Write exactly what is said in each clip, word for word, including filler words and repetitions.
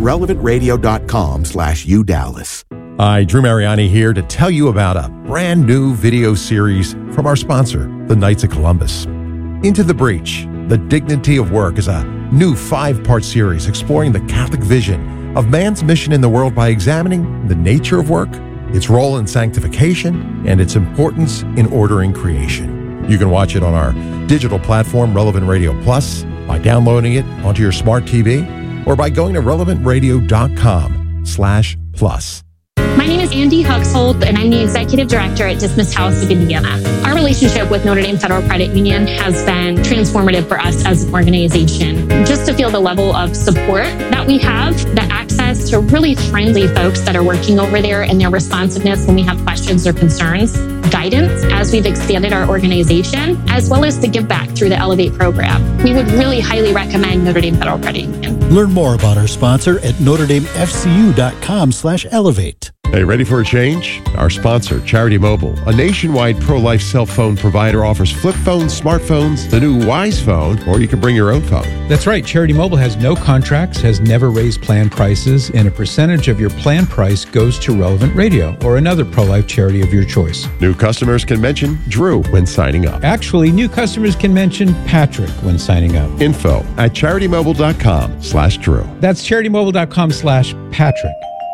relevant radio dot com slash u dallas. Hi, Drew Mariani here to tell you about a brand new video series from our sponsor, the Knights of Columbus. Into the Breach, The Dignity of Work is a new five-part series exploring the Catholic vision of man's mission in the world by examining the nature of work, its role in sanctification, and its importance in ordering creation. You can watch it on our digital platform, Relevant Radio Plus, by downloading it onto your smart T V, or by going to relevant radio dot com slash plus. My name is Andy Huxhold, and I'm the Executive Director at Dismissed House of Indiana. Our relationship with Notre Dame Federal Credit Union has been transformative for us as an organization. Just to feel the level of support that we have, the access to really friendly folks that are working over there, and their responsiveness when we have questions or concerns, guidance as we've expanded our organization, as well as the give back through the Elevate program. We would really highly recommend Notre Dame Federal Credit Union. Learn more about our sponsor at notre dame f c u dot com slash elevate. Hey, ready for a change? Our sponsor, Charity Mobile, a nationwide pro-life cell phone provider, offers flip phones, smartphones, the new Wise phone, or you can bring your own phone. That's right. Charity Mobile has no contracts, has never raised plan prices, and a percentage of your plan price goes to Relevant Radio or another pro-life charity of your choice. New customers can mention Drew when signing up. Actually, new customers can mention Patrick when signing up. Info at charity mobile dot com slash Drew. That's charity mobile dot com slash Patrick.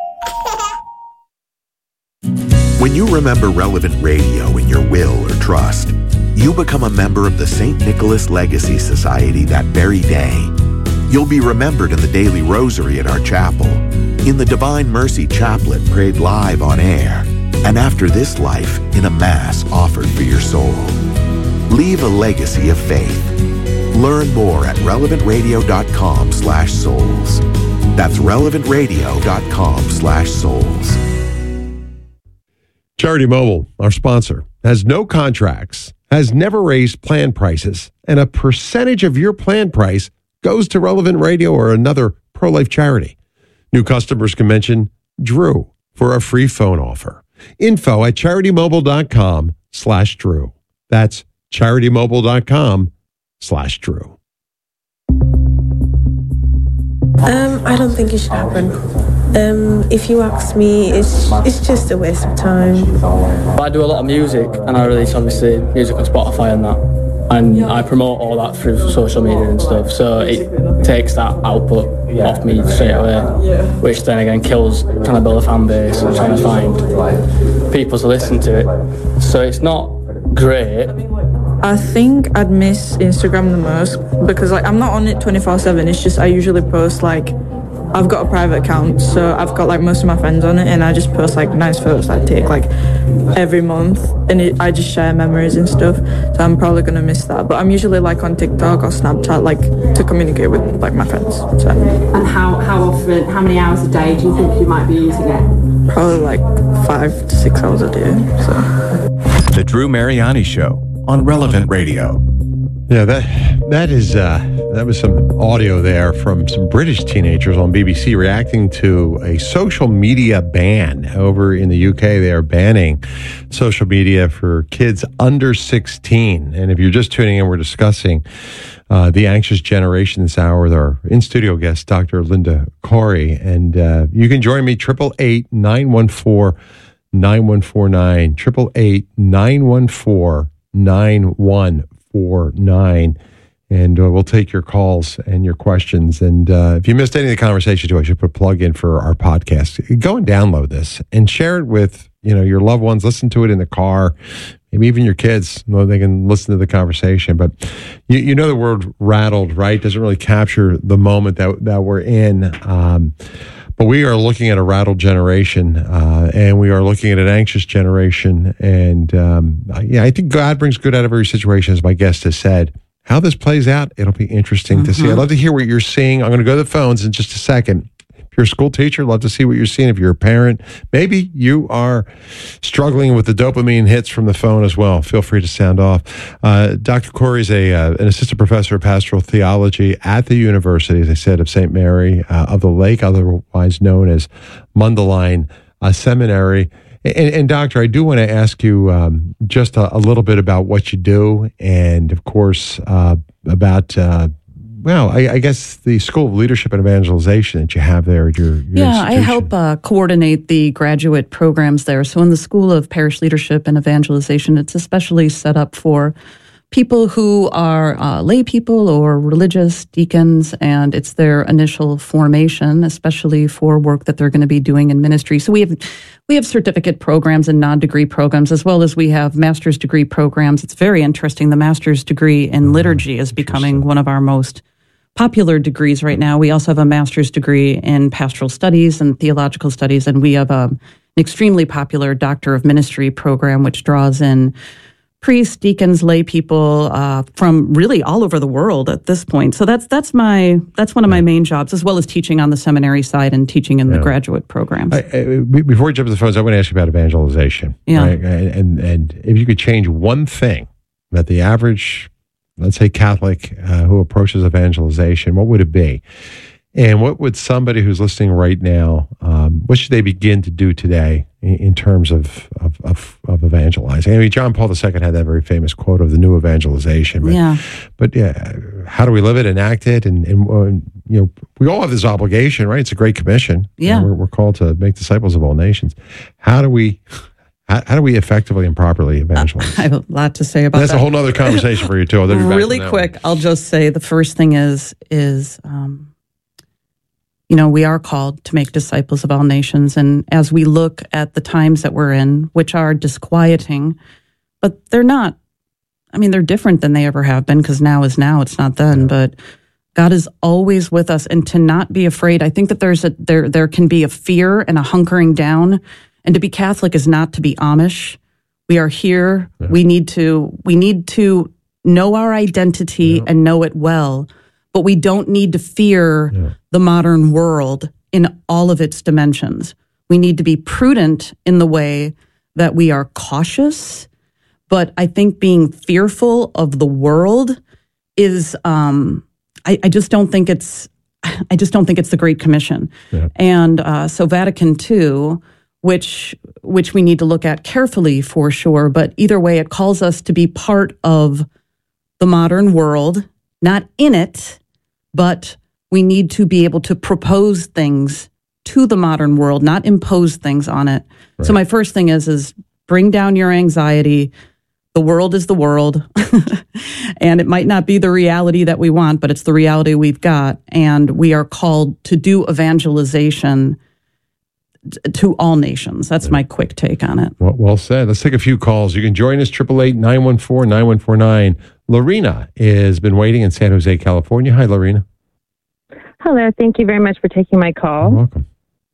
When you remember Relevant Radio in your will or trust, you become a member of the Saint Nicholas Legacy Society that very day. You'll be remembered in the daily rosary at our chapel, in the Divine Mercy Chaplet prayed live on air, and after this life in a Mass offered for your soul. Leave a legacy of faith. Learn more at relevant radio dot com slash souls. That's relevant radio dot com slash souls. Charity Mobile, our sponsor, has no contracts, has never raised plan prices, and a percentage of your plan price goes to Relevant Radio or another pro-life charity. New customers can mention Drew for a free phone offer. Info at charity mobile dot com slash Drew. That's charity mobile dot com slash Drew. Um, I don't think it should happen. Um, if you ask me, it's it's just a waste of time. I do a lot of music, and I release obviously music on Spotify and that, and I promote all that through social media and stuff. So it takes that output off me straight away, which then again kills trying to build a fan base and trying to find people to listen to it. So it's not great. I think I'd miss Instagram the most because like I'm not on it twenty-four seven. It's just I usually post like. I've got a private account, so I've got like most of my friends on it, and I just post like nice photos I take like every month, and it, I just share memories and stuff. So I'm probably gonna miss that. But I'm usually like on TikTok or Snapchat, like to communicate with like my friends. So. And how how often? How many hours a day do you think you might be using it? Probably like five to six hours a day. So. The Drew Mariani Show on Relevant Radio. Yeah, that that is uh, that was some audio there from some British teenagers on B B C reacting to a social media ban over in the U K. They are banning social media for kids under sixteen. And if you're just tuning in, we're discussing uh, the anxious generation this hour with our in-studio guest, Doctor Linda Corey. And uh, you can join me, triple eight nine one four nine one four nine, triple eight nine one four nine one four nine, and uh, we'll take your calls and your questions. And uh, if you missed any of the conversation too, I should put a plug in for our podcast. Go and download this and share it with you know your loved ones. Listen to it in the car, maybe even your kids. You know, they can listen to the conversation. But you, you know the word rattled, right? Doesn't really capture the moment that that we're in. Um, But we are looking at a rattled generation, uh, and we are looking at an anxious generation. And um, yeah, I think God brings good out of every situation, as my guest has said. How this plays out, it'll be interesting mm-hmm. to see. I'd love to hear what you're seeing. I'm going to go to the phones in just a second. If you're a school teacher, love to see what you're seeing. If you're a parent, maybe you are struggling with the dopamine hits from the phone as well. Feel free to sound off. Uh, Doctor Corey is a, uh, an assistant professor of pastoral theology at the University, as I said, of Saint Mary uh, of the Lake, otherwise known as Mundelein uh, Seminary. And, and Doctor, I do want to ask you um, just a, a little bit about what you do, and of course uh, about uh, well, I, I guess the School of Leadership and Evangelization that you have there at your, your yeah, I institution. help uh, coordinate the graduate programs there. So in the School of Parish Leadership and Evangelization, it's especially set up for people who are uh, lay people or religious deacons, and it's their initial formation, especially for work that they're going to be doing in ministry. So we have we have certificate programs and non-degree programs, as well as we have master's degree programs. It's very interesting. The master's degree in mm-hmm. liturgy is becoming one of our most popular degrees right now. We also have a master's degree in pastoral studies and theological studies, and we have a, an extremely popular Doctor of Ministry program, which draws in priests, deacons, lay people uh, from really all over the world at this point. So that's that's my that's one of my main jobs, as well as teaching on the seminary side and teaching in yeah. the graduate programs. I, I, before we jump to the phones, I want to ask you about evangelization. Yeah. Right? And and if you could change one thing that the average, let's say Catholic uh, who approaches evangelization, what would it be? And what would somebody who's listening right now, um, what should they begin to do today in, in terms of, of, of, of evangelizing? I mean, John Paul the Second had that very famous quote of the new evangelization. But, yeah. But yeah, how do we live it, enact it? And, and uh, you know, we all have this obligation, right? It's a great commission. Yeah. You know, we're, we're called to make disciples of all nations. How do we... How, how do we effectively and properly evangelize? I have a lot to say about That's that. That's a whole other conversation for you, too. Really quick, one. I'll just say the first thing is, is um, you know, we are called to make disciples of all nations. And as we look at the times that we're in, which are disquieting, but they're not, I mean, they're different than they ever have been, because now is now, it's not then. Yeah. But God is always with us, and to not be afraid. I think that there's a there there can be a fear and a hunkering down. And to be Catholic is not to be Amish. We are here. Yeah. We need to we need to know our identity yeah. and know it well. But we don't need to fear yeah. the modern world in all of its dimensions. We need to be prudent in the way that we are cautious. But I think being fearful of the world is, um, I, I just don't think it's, I just don't think it's the Great Commission. Yeah. And uh, so Vatican Two, which which we need to look at carefully for sure. But either way, it calls us to be part of the modern world, not in it, but we need to be able to propose things to the modern world, not impose things on it. Right. So my first thing is, is bring down your anxiety. The world is the world, and it might not be the reality that we want, but it's the reality we've got. And we are called to do evangelization to all nations. That's my quick take on it. Well, well said. Let's take a few calls. You can join us, eight eight eight, nine one four, nine one four nine. Lorena has been waiting in San Jose, California. Hi, Lorena. Hello. Thank you very much for taking my call. You're welcome.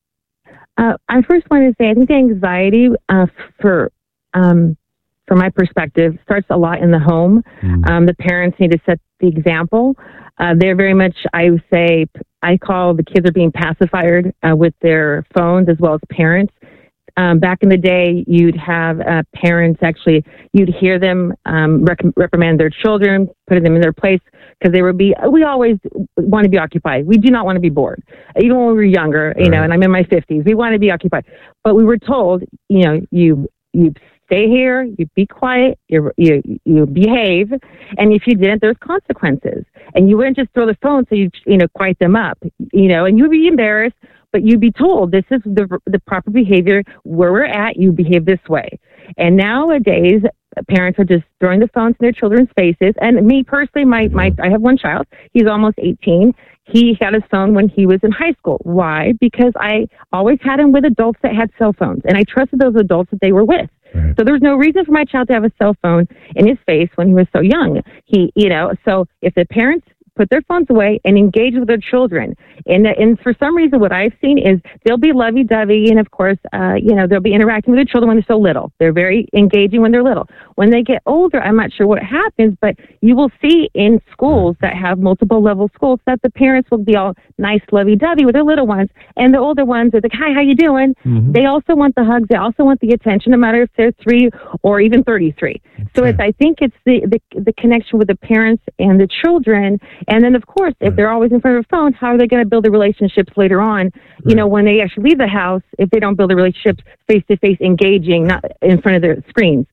Uh, I first want to say I think the anxiety uh, for um, from my perspective starts a lot in the home. Mm. Um, the parents need to set the example. Uh, they're very much, I would say, I call the kids are being pacified uh, with their phones as well as parents. Um, back in the day, you'd have uh, parents actually, you'd hear them um, rec- reprimand their children, putting them in their place, because they would be, we always want to be occupied. We do not want to be bored. Even when we were younger, you right. know, and I'm in my fifties, we want to be occupied. But we were told, you know, you you stay here, you be quiet, you you you behave, and if you didn't, there's consequences. And you wouldn't just throw the phone so you you know quiet them up, you know, and you'd be embarrassed, but you'd be told this is the the proper behavior where we're at. You behave this way. And nowadays, parents are just throwing the phones in their children's faces. And me personally, my my I have one child. He's almost eighteen. He got his phone when he was in high school. Why? Because I always had him with adults that had cell phones, and I trusted those adults that they were with. Right. So there's no reason for my child to have a cell phone in his face when he was so young. He, you know, so if the parents put their phones away and engage with their children, and and for some reason, what I've seen is they'll be lovey-dovey, and of course, uh, you know, they'll be interacting with their children when they're so little. They're very engaging when they're little. When they get older, I'm not sure what happens, but you will see in schools that have multiple level schools that the parents will be all nice, lovey-dovey with their little ones, and the older ones are like, "Hi, how you doing?" Mm-hmm. They also want the hugs. They also want the attention, no matter if they're three or even thirty-three. Okay. So it's, I think it's the, the the connection with the parents and the children. And then, of course, if they're always in front of a phone, how are they going to build the relationships later on? Right. You know, when they actually leave the house, if they don't build the relationships face-to-face, engaging, not in front of their screens. If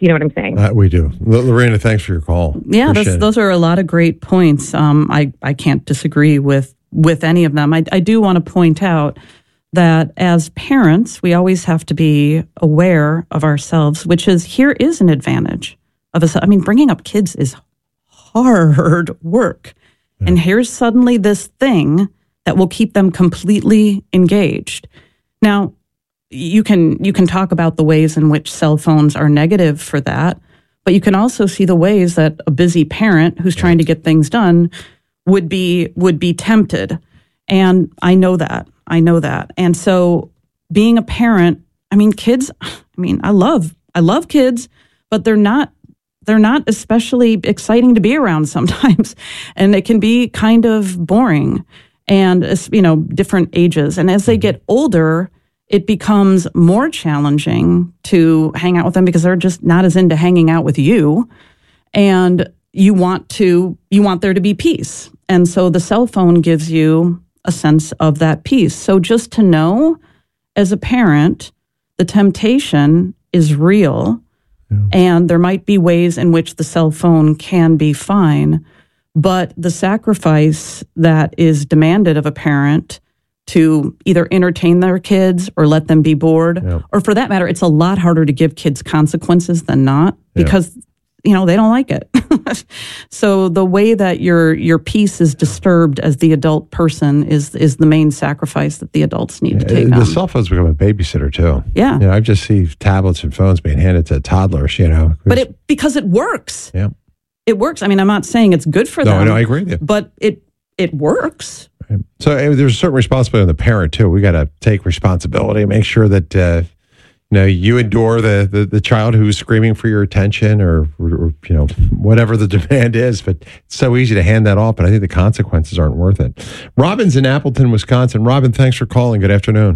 you know what I'm saying. Uh, we do. L- Lorena, thanks for your call. Yeah, those, those are a lot of great points. Um, I, I can't disagree with, with any of them. I, I do want to point out that as parents, we always have to be aware of ourselves, which is here is an advantage of us. I mean, bringing up kids is hard work. Yeah. And here's suddenly this thing that will keep them completely engaged. Now, you can you can talk about the ways in which cell phones are negative for that, but you can also see the ways that a busy parent who's trying to get things done would be would be tempted. And I know that. I know that. And so being a parent, I mean, kids, I mean, I love, I love kids, but they're not, they're not especially exciting to be around sometimes. And it can be kind of boring and, you know, different ages. And as they get older, it becomes more challenging to hang out with them because they're just not as into hanging out with you. And you want to, you want there to be peace. And so the cell phone gives you a sense of that peace. So just to know, as a parent, the temptation is real, yeah. and there might be ways in which the cell phone can be fine, but the sacrifice that is demanded of a parent to either entertain their kids or let them be bored, yeah. or for that matter, it's a lot harder to give kids consequences than not because yeah. you know, they don't like it. So the way that your your peace is disturbed as the adult person is is the main sacrifice that the adults need to take the on. The cell phones become a babysitter too. Yeah. You know, I just see tablets and phones being handed to toddlers, you know. But it because it works. Yeah. It works. I mean, I'm not saying it's good for no, them. No, I agree with you. But it it works. Right. So uh, there's a certain responsibility on the parent too. We got to take responsibility and make sure that uh, you know, you adore the, the, the child who's screaming for your attention or, or, you know, whatever the demand is. But it's so easy to hand that off, but I think the consequences aren't worth it. Robin's in Appleton, Wisconsin. Robin, thanks for calling. Good afternoon.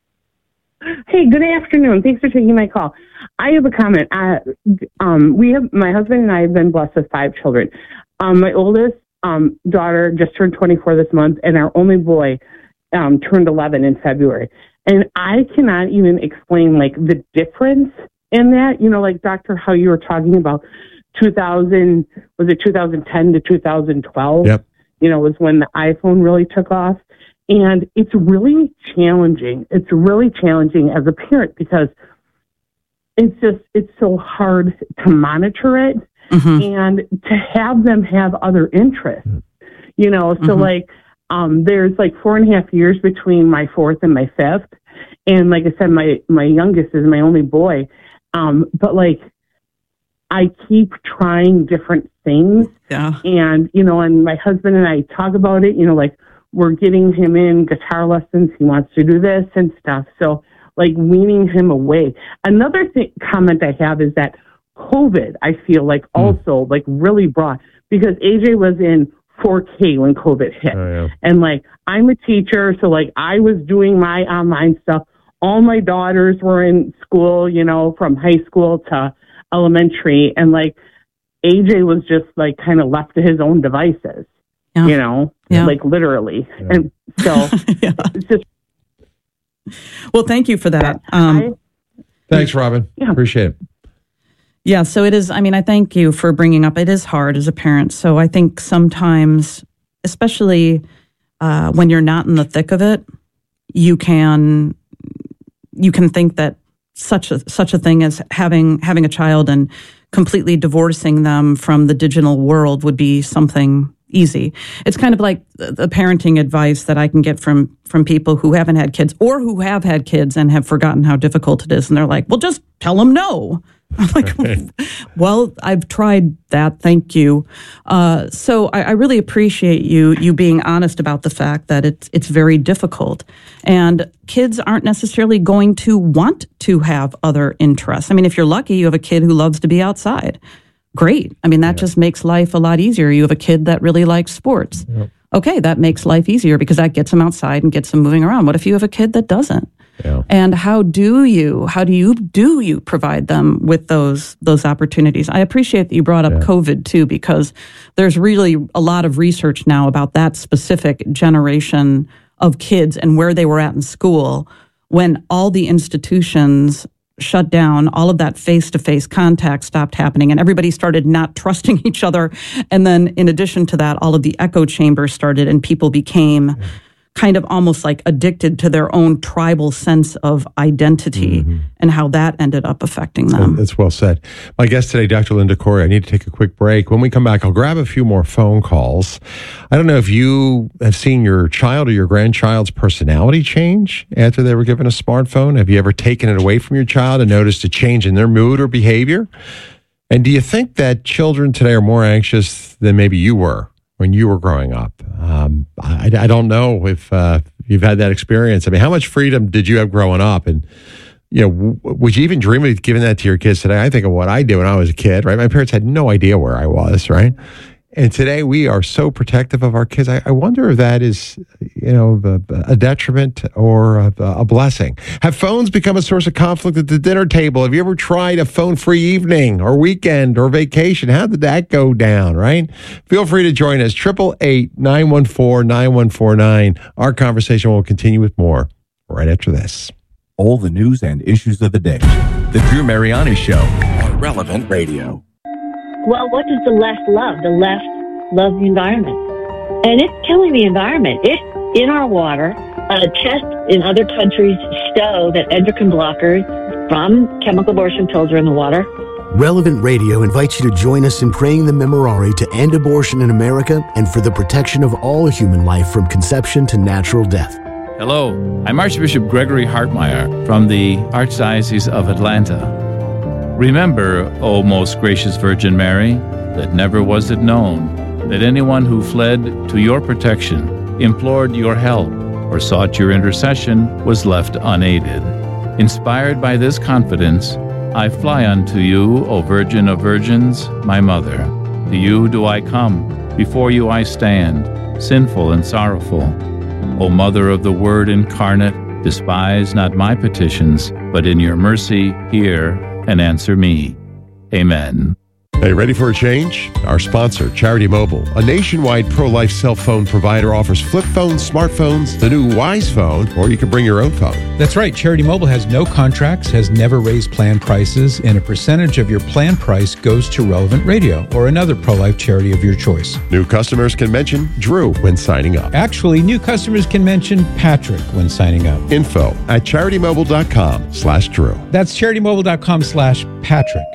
Hey, good afternoon. Thanks for taking my call. I have a comment. Uh, um, we have my husband and I have been blessed with five children. Um, my oldest um, daughter just turned twenty-four this month, and our only boy um, turned eleven in February. And I cannot even explain, like, the difference in that. You know, like, Doctor, how you were talking about two thousand, was it two thousand ten to two thousand twelve? Yep. You know, was when the iPhone really took off. And it's really challenging. It's really challenging as a parent because it's just, it's so hard to monitor it mm-hmm. and to have them have other interests. You know, so, mm-hmm. like, Um, there's like four and a half years between my fourth and my fifth. And like I said, my, my youngest is my only boy. Um, but like, I keep trying different things. Yeah. And, you know, and my husband and I talk about it, you know, like we're getting him in guitar lessons. He wants to do this and stuff. So like weaning him away. Another th- comment I have is that COVID, I feel like mm. also like really brought, because A J was in four K when COVID hit. Oh, yeah. And like, I'm a teacher, so like I was doing my online stuff. All my daughters were in school, you know, from high school to elementary. And like, A J was just like kind of left to his own devices, yeah. you know, yeah. like literally. Yeah. And so yeah. it's just. Well, thank you for that. Um, I, Thanks, Robin. Yeah. Appreciate it. Yeah, so it is, I mean, I thank you for bringing up, it is hard as a parent. So I think sometimes, especially uh, when you're not in the thick of it, you can you can think that such a such a thing as having having a child and completely divorcing them from the digital world would be something easy. It's kind of like the parenting advice that I can get from from people who haven't had kids or who have had kids and have forgotten how difficult it is. And they're like, well, just tell them no. I'm like, well, I've tried that. Thank you. Uh, so I, I really appreciate you you being honest about the fact that it's it's very difficult, and kids aren't necessarily going to want to have other interests. I mean, if you're lucky, you have a kid who loves to be outside. Great. I mean, that yeah. just makes life a lot easier. You have a kid that really likes sports. Yep. Okay, that makes life easier because that gets them outside and gets them moving around. What if you have a kid that doesn't? Yeah. And how do you, how do you, do you provide them with those, those opportunities? I appreciate that you brought up yeah. COVID too, because there's really a lot of research now about that specific generation of kids and where they were at in school when all the institutions shut down, all of that face-to-face contact stopped happening, and everybody started not trusting each other. And then in addition to that, all of the echo chambers started, and people became kind of almost like addicted to their own tribal sense of identity, mm-hmm. and how that ended up affecting them. That's well said. My guest today, Doctor Linda Corey. I need to take a quick break. When we come back, I'll grab a few more phone calls. I don't know if you have seen your child or your grandchild's personality change after they were given a smartphone. Have you ever taken it away from your child and noticed a change in their mood or behavior? And do you think that children today are more anxious than maybe you were when you were growing up? Um, I, I don't know if uh, you've had that experience. I mean, how much freedom did you have growing up? And, you know, w- would you even dream of giving that to your kids today? I think of what I did when I was a kid, right? My parents had no idea where I was, right? And today we are so protective of our kids. I, I wonder if that is, you know, a, a detriment or a, a blessing. Have phones become a source of conflict at the dinner table? Have you ever tried a phone-free evening or weekend or vacation? How did that go down, right? Feel free to join us. eight eight eight, nine one four, nine one four nine. Our conversation will continue with more right after this. All the news and issues of the day. The Drew Mariani Show on Relevant Radio. Well, what does the left love? The left loves the environment. And it's killing the environment. It's in our water. Uh, tests in other countries show that endocrine blockers from chemical abortion pills are in the water. Relevant Radio invites you to join us in praying the Memorare to end abortion in America and for the protection of all human life from conception to natural death. Hello, I'm Archbishop Gregory Hartmeyer from the Archdiocese of Atlanta. Remember, O most gracious Virgin Mary, that never was it known that anyone who fled to your protection, implored your help, or sought your intercession was left unaided. Inspired by this confidence, I fly unto you, O Virgin of Virgins, my Mother. To you do I come, before you I stand, sinful and sorrowful. O Mother of the Word incarnate, despise not my petitions, but in your mercy hear and answer me. Amen. Hey, ready for a change? Our sponsor, Charity Mobile, a nationwide pro-life cell phone provider, offers flip phones, smartphones, the new Wise phone, or you can bring your own phone. That's right. Charity Mobile has no contracts, has never raised plan prices, and a percentage of your plan price goes to Relevant Radio or another pro-life charity of your choice. New customers can mention Drew when signing up. Actually, new customers can mention Patrick when signing up. Info at charitymobile.com slash Drew. That's charitymobile.com slash Patrick.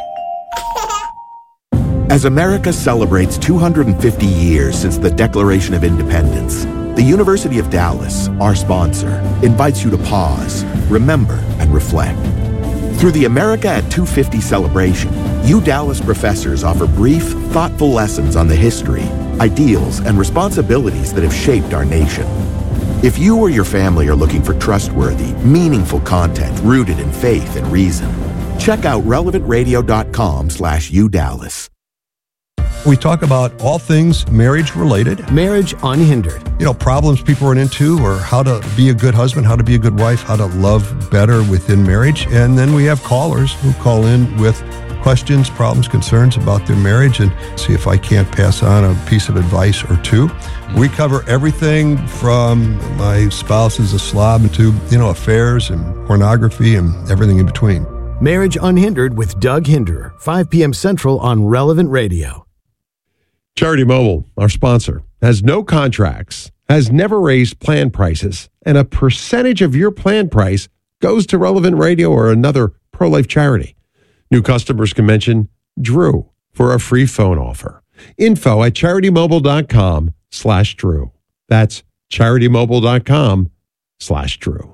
As America celebrates two hundred fifty years since the Declaration of Independence, the University of Dallas, our sponsor, invites you to pause, remember, and reflect. Through the America at two fifty celebration, you Dallas professors offer brief, thoughtful lessons on the history, ideals, and responsibilities that have shaped our nation. If you or your family are looking for trustworthy, meaningful content rooted in faith and reason, check out relevantradio.com slash udallas. We talk about all things marriage related. Marriage Unhindered. You know, problems people run into, or how to be a good husband, how to be a good wife, how to love better within marriage. And then we have callers who call in with questions, problems, concerns about their marriage, and see if I can't pass on a piece of advice or two. We cover everything from my spouse is a slob to, you know, affairs and pornography and everything in between. Marriage Unhindered with Doug Hinderer, five p.m. Central on Relevant Radio. Charity Mobile, our sponsor, has no contracts, has never raised plan prices, and a percentage of your plan price goes to Relevant Radio or another pro-life charity. New customers can mention Drew for a free phone offer. Info at charitymobile.com slash Drew. That's charitymobile.com slash Drew.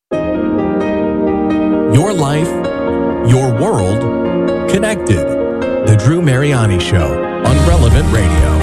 Your life, your world, connected. The Drew Mariani Show on Relevant Radio.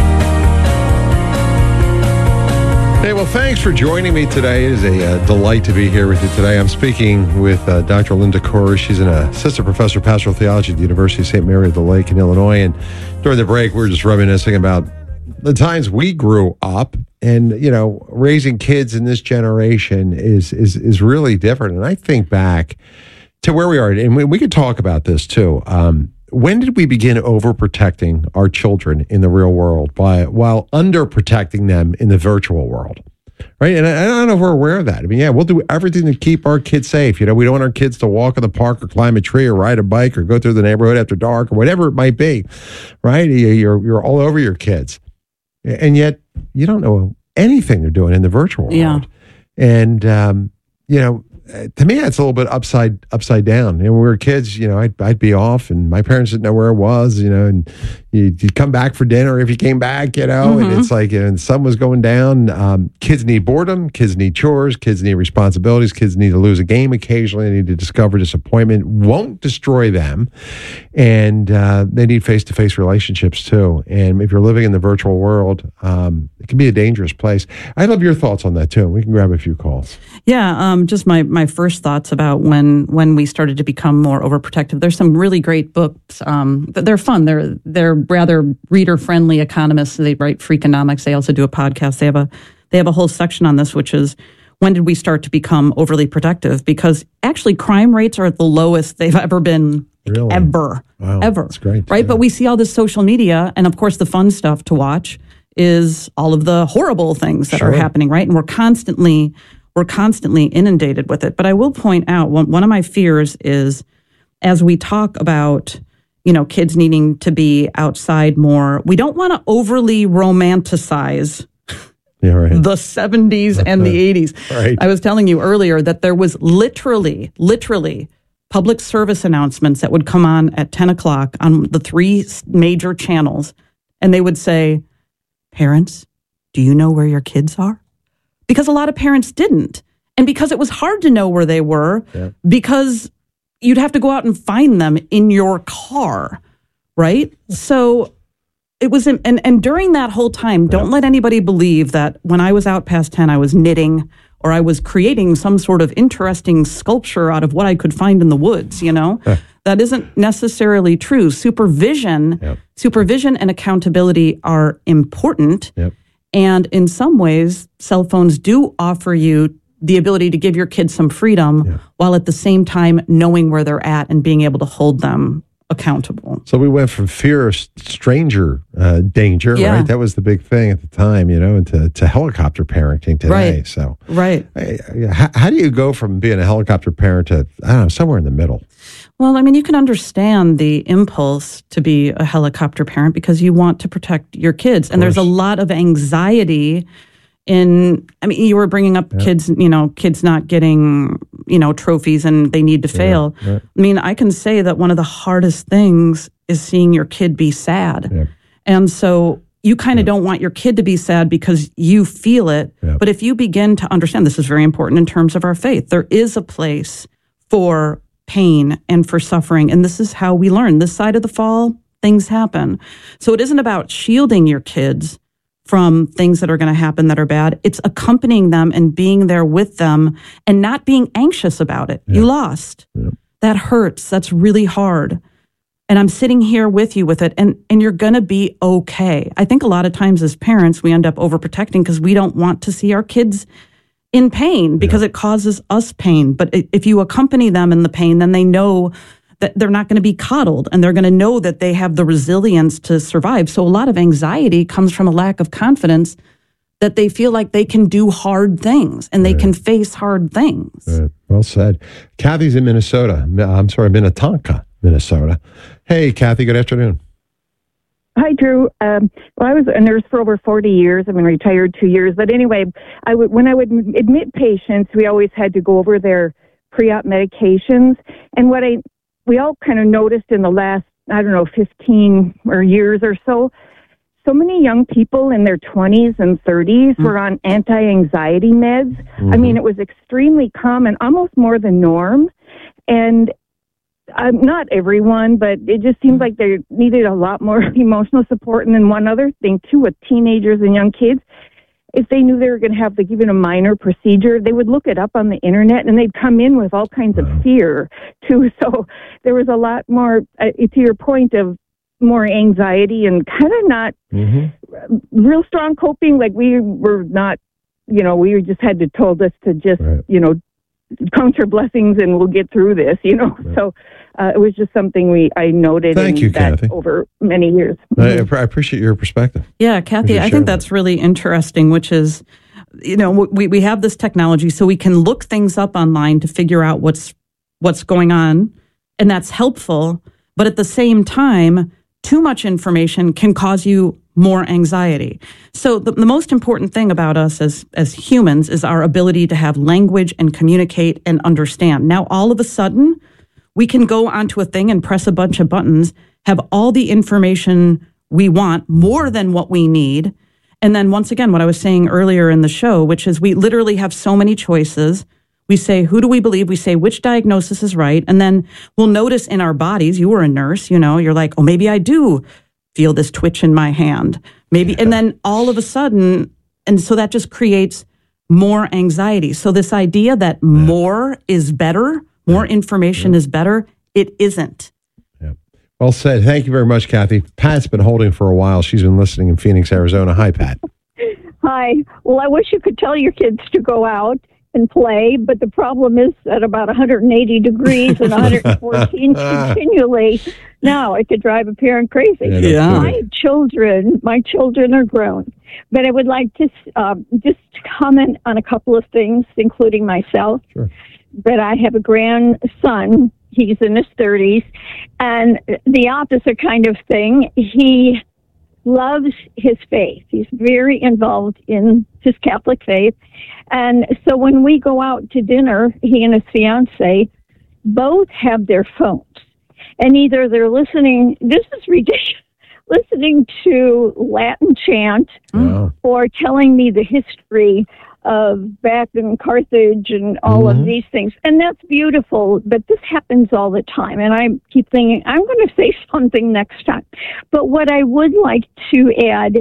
Hey, well, thanks for joining me today. It is a uh, delight to be here with you today. I'm speaking with uh, Doctor Linda Corey. She's an assistant professor of pastoral theology at the University of Saint Mary of the Lake in Illinois. And during the break, we were just reminiscing about the times we grew up. And, you know, raising kids in this generation is is is really different. And I think back to where we are, and we, we could talk about this too. Um, When did we begin overprotecting our children in the real world by while underprotecting them in the virtual world? Right. And I, I don't know if we're aware of that. I mean, yeah, we'll do everything to keep our kids safe. You know, we don't want our kids to walk in the park or climb a tree or ride a bike or go through the neighborhood after dark or whatever it might be. Right. You're, you're all over your kids. And yet you don't know anything they're doing in the virtual world. Yeah. And, um, you know, to me, it's a little bit upside upside down. You know, when we were kids, you know, I'd, I'd be off and my parents didn't know where I was, you know, and you'd, you'd come back for dinner if you came back, you know, Mm-hmm. and it's like, you know, and the sun was going down. Um, kids need boredom, kids need chores, kids need responsibilities, kids need to lose a game occasionally, they need to discover disappointment, won't destroy them. And uh, they need face-to-face relationships too. And if you're living in the virtual world, um, it can be a dangerous place. I'd love your thoughts on that too. We can grab a few calls. Yeah, um, just my, my first thoughts about when when we started to become more overprotective. There's some really great books. Um, they're fun. They're they're rather reader friendly economists. They write Freakonomics. They also do a podcast. They have a they have a whole section on this, which is when did we start to become overly protective? Because actually, crime rates are at the lowest they've ever been. Really? Ever, Wow, ever. that's great. Right, but we see all this social media, and of course, the fun stuff to watch is all of the horrible things that Sure. are happening. Right, and we're constantly. We're constantly inundated with it. But I will point out one, one of my fears is as we talk about, you know, kids needing to be outside more, we don't want to overly romanticize Yeah, right. the seventies and the eighties. Right. I was telling you earlier that there was literally, literally public service announcements that would come on at ten o'clock on the three major channels. And they would say, parents, do you know where your kids are? Because a lot of parents didn't. And because it was hard to know where they were, Yeah. because you'd have to go out and find them in your car, right? So it was, and, and during that whole time, don't let anybody believe that when I was out past ten, I was knitting or I was creating some sort of interesting sculpture out of what I could find in the woods, you know? That isn't necessarily true. Supervision, Yep. supervision and accountability are important. Yep. And in some ways, cell phones do offer you the ability to give your kids some freedom Yeah. while at the same time knowing where they're at and being able to hold them accountable. So we went from fear of stranger uh, danger, Yeah. right? That was the big thing at the time, you know, and to, to helicopter parenting today. Right. So, Right. hey, how, how do you go from being a helicopter parent to, I don't know, somewhere in the middle? Well, I mean, you can understand the impulse to be a helicopter parent because you want to protect your kids. And there's a lot of anxiety in, I mean, you were bringing up Yeah. kids, you know, kids not getting, you know, trophies and they need to fail. right. I mean, I can say that one of the hardest things is seeing your kid be sad. Yeah. And so you kind of don't want your kid to be sad because you feel it. Yeah. But if you begin to understand, this is very important in terms of our faith, there is a place for pain and for suffering. And this is how we learn. This side of the fall, things happen. So it isn't about shielding your kids from things that are going to happen that are bad. It's accompanying them and being there with them and not being anxious about it. Yeah. You lost. Yeah. That hurts. That's really hard. And I'm sitting here with you with it, and, and you're going to be okay. I think a lot of times as parents, we end up overprotecting because we don't want to see our kids in pain because yeah. it causes us pain. But if you accompany them in the pain, then they know that they're not going to be coddled and they're going to know that they have the resilience to survive. So a lot of anxiety comes from a lack of confidence that they feel like they can do hard things and they right. can face hard things. Right. Well said. Kathy's in Minnesota. I'm sorry, Minnetonka, Minnesota. Hey, Kathy, good afternoon. Hi, Drew. Um, well, I was a nurse for over forty years. I've been retired two years. But anyway, I would, when I would admit patients, we always had to go over their pre-op medications. And what I we all kind of noticed in the last, I don't know, fifteen or years or so, so many young people in their twenties and thirties mm-hmm. were on anti-anxiety meds. Mm-hmm. I mean, it was extremely common, almost more the norm. And Um, not everyone, but it just seemed like they needed a lot more emotional support. And then one other thing, too, with teenagers and young kids, if they knew they were going to have like even a minor procedure, they would look it up on the internet and they'd come in with all kinds of fear, too. So there was a lot more, uh, to your point, of more anxiety and kind of not mm-hmm. real strong coping. Like we were not, you know, we just had to told us to just, right. you know, count your blessings and we'll get through this, you know. Right. So uh, it was just something we I noted Thank in you, that Kathy. over many years. I, I appreciate your perspective. Yeah, Kathy, I think that's really interesting, which is you know, we, we have this technology so we can look things up online to figure out what's what's going on, and that's helpful. But at the same time, too much information can cause you more anxiety. So the, the most important thing about us as, as humans is our ability to have language and communicate and understand. Now, all of a sudden, we can go onto a thing and press a bunch of buttons, have all the information we want, more than what we need. And then once again, what I was saying earlier in the show, which is we literally have so many choices. We say, who do we believe? We say, which diagnosis is right? And then we'll notice in our bodies, you were a nurse, you know, you're like, oh, maybe I do feel this twitch in my hand. Maybe, yeah. And then all of a sudden, and so that just creates more anxiety. So this idea that yeah. more is better, more information yeah. is better, it isn't. Yeah. Well said. Thank you very much, Kathy. Pat's been holding for a while. She's been listening in Phoenix, Arizona. Hi, Pat. Hi. Well, I wish you could tell your kids to go out and play, but the problem is at about one hundred eighty degrees and one hundred fourteen continually. Now it could drive a parent crazy. Yeah, yeah. My children, my children are grown, but I would like to uh, just comment on a couple of things, including myself. Sure. But I have a grandson. He's in his thirties, and the opposite kind of thing. He loves his faith. He's very involved in his Catholic faith. And so when we go out to dinner, he and his fiance both have their phones. And either they're listening, this is ridiculous, listening to Latin chant wow. or telling me the history of back in Carthage and all mm-hmm. of these things. And that's beautiful, but this happens all the time. And I keep thinking, I'm going to say something next time. But what I would like to add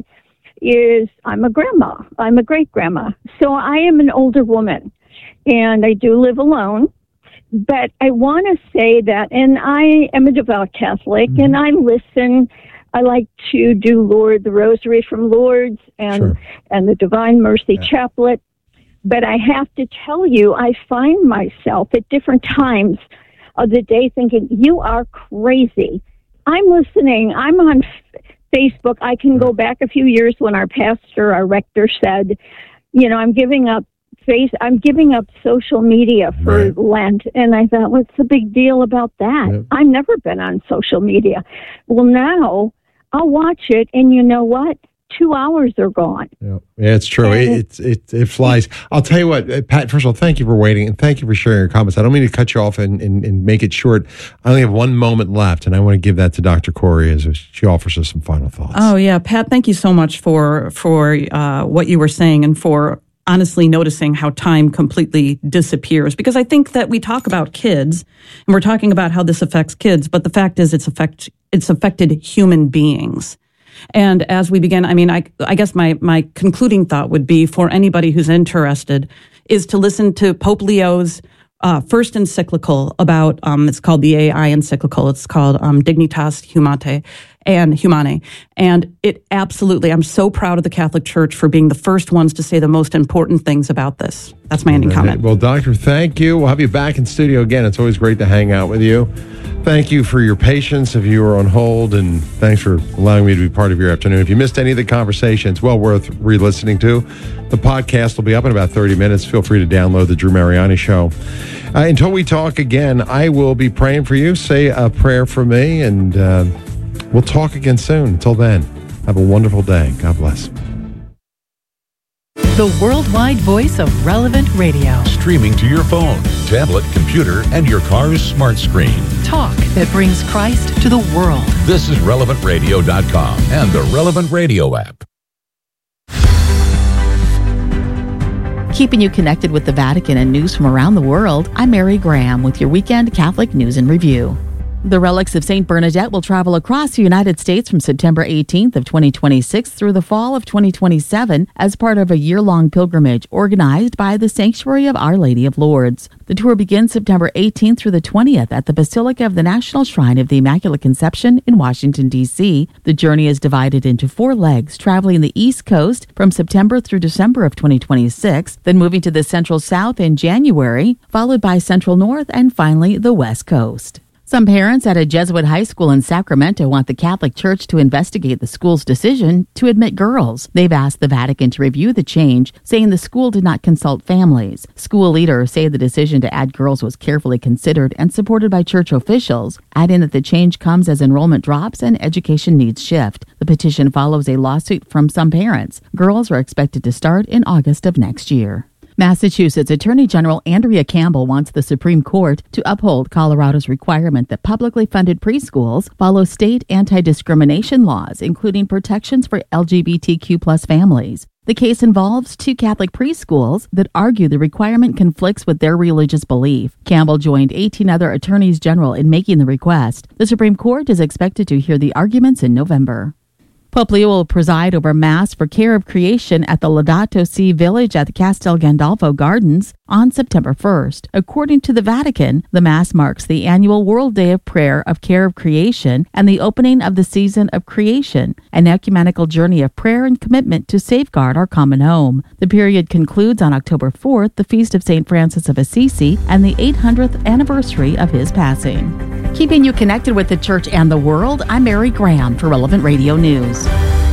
is I'm a grandma. I'm a great-grandma. So I am an older woman, and I do live alone. But I want to say that, and I am a devout Catholic, mm-hmm. and I listen. I like to do Lord, the Rosary from Lourdes and, sure. and the Divine Mercy yeah. Chaplet. But I have to tell you, I find myself at different times of the day thinking, you are crazy. I'm listening. I'm on Facebook. I can go back a few years when our pastor, our rector said, you know, I'm giving up face. I'm giving up social media for right. Lent. And I thought, what's the big deal about that? Yep. I've never been on social media. Well, now I'll watch it. And you know what? Two hours are gone. Yeah, yeah it's true. It, it, it, it flies. I'll tell you what, Pat, first of all, thank you for waiting and thank you for sharing your comments. I don't mean to cut you off and, and, and make it short. I only have one moment left, and I want to give that to Doctor Corey as she offers us some final thoughts. Oh, yeah. Pat, thank you so much for, for uh, what you were saying and for honestly noticing how time completely disappears. Because I think that we talk about kids, and we're talking about how this affects kids, but the fact is it's affect it's affected human beings. And as we begin, I mean, I, I guess my, my concluding thought would be for anybody who's interested is to listen to Pope Leo's uh, first encyclical about, um, it's called the A I encyclical. It's called um, Dignitas Humanae and Humanae. And it absolutely, I'm so proud of the Catholic Church for being the first ones to say the most important things about this. That's my ending comment. Well, Doctor, thank you. We'll have you back in studio again. It's always great to hang out with you. Thank you for your patience if you were on hold, and thanks for allowing me to be part of your afternoon. If you missed any of the conversation, it's well worth re-listening to. The podcast will be up in about thirty minutes. Feel free to download the Drew Mariani Show. Uh, until we talk again, I will be praying for you. Say a prayer for me, and uh, we'll talk again soon. Until then, have a wonderful day. God bless. The worldwide voice of Relevant Radio. Streaming to your phone, tablet, computer, and your car's smart screen. Talk that brings Christ to the world. This is relevant radio dot com and the Relevant Radio app. Keeping you connected with the Vatican and news from around the world, I'm Mary Graham with your weekend Catholic News and Review. The relics of Saint Bernadette will travel across the United States from September eighteenth of twenty twenty-six through the fall of twenty twenty-seven as part of a year-long pilgrimage organized by the Sanctuary of Our Lady of Lourdes. The tour begins September eighteenth through the twentieth at the Basilica of the National Shrine of the Immaculate Conception in Washington, D C The journey is divided into four legs, traveling the East Coast from September through December of twenty twenty-six, then moving to the Central South in January, followed by Central North, and finally the West Coast. Some parents at a Jesuit high school in Sacramento want the Catholic Church to investigate the school's decision to admit girls. They've asked the Vatican to review the change, saying the school did not consult families. School leaders say the decision to add girls was carefully considered and supported by church officials, adding that the change comes as enrollment drops and education needs shift. The petition follows a lawsuit from some parents. Girls are expected to start in August of next year. Massachusetts Attorney General Andrea Campbell wants the Supreme Court to uphold Colorado's requirement that publicly funded preschools follow state anti-discrimination laws, including protections for L G B T Q plus families. The case involves two Catholic preschools that argue the requirement conflicts with their religious belief. Campbell joined eighteen other attorneys general in making the request. The Supreme Court is expected to hear the arguments in November. Pope Leo will preside over Mass for Care of Creation at the Laudato Si Village at the Castel Gandolfo Gardens on September first. According to the Vatican, the Mass marks the annual World Day of Prayer of Care of Creation and the opening of the season of creation, an ecumenical journey of prayer and commitment to safeguard our common home. The period concludes on October fourth, the feast of Saint Francis of Assisi, and the eight hundredth anniversary of his passing. Keeping you connected with the church and the world, I'm Mary Graham for Relevant Radio News.